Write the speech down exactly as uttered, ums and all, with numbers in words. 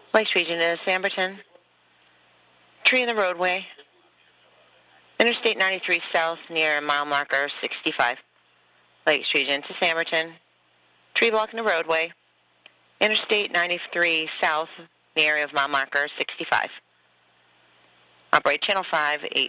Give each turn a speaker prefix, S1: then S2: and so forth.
S1: Lakes Region to Samberton. Tree in the roadway. Interstate ninety-three south near mile marker sixty-five. Lakes Region to Samberton. Tree blocking the roadway. Interstate ninety-three south near area of mile marker sixty-five. Operate channel five eight.